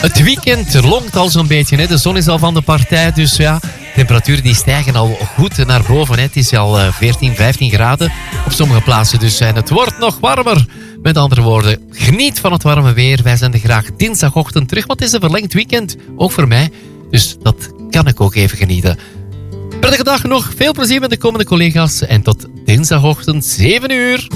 Het weekend longt al zo'n beetje. Hè. De zon is al van de partij. Dus ja, temperaturen die stijgen al goed naar boven. Hè. Het is al 14, 15 graden op sommige plaatsen. Dus en het wordt nog warmer. Met andere woorden, geniet van het warme weer. Wij zijn er graag dinsdagochtend terug. Want het is een verlengd weekend. Ook voor mij. Dus dat kan ik ook even genieten. Prettige dag nog. Veel plezier met de komende collega's. En tot dinsdagochtend 7 uur.